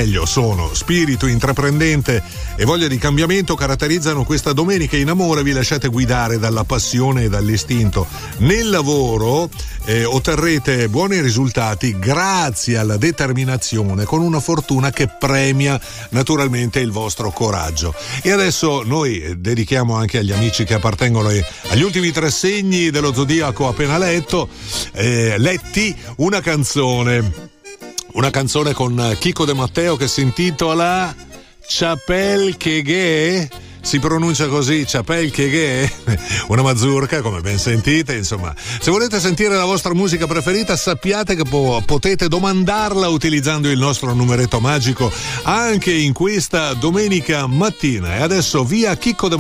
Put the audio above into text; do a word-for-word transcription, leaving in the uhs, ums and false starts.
meglio sono spirito intraprendente e voglia di cambiamento caratterizzano questa domenica in amore. Vi lasciate guidare dalla passione e dall'istinto. Nel lavoro eh, otterrete buoni risultati grazie alla determinazione, con una fortuna che premia naturalmente il vostro coraggio. E adesso noi dedichiamo anche agli amici che appartengono agli ultimi tre segni dello zodiaco appena letto eh, letti una canzone una canzone con Chico De Matteo che si intitola Chapel Cheghe. Si pronuncia così, Chapel Cheghe, una mazurka come ben sentite. Insomma, se volete sentire la vostra musica preferita sappiate che po- potete domandarla utilizzando il nostro numeretto magico anche in questa domenica mattina. E adesso via Chicco De